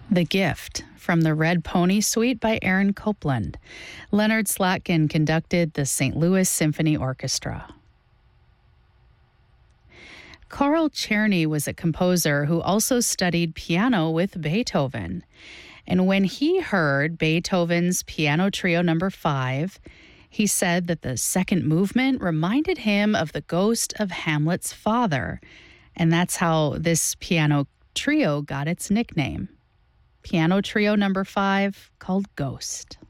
The Gift from the Red Pony Suite by Aaron Copland. Leonard Slatkin conducted the St. Louis Symphony Orchestra. Carl Czerny was a composer who also studied piano with Beethoven. And when he heard Beethoven's Piano Trio No. 5, he said that the second movement reminded him of the ghost of Hamlet's father. And that's how this piano trio got its nickname. Piano Trio No. 5, called Ghost.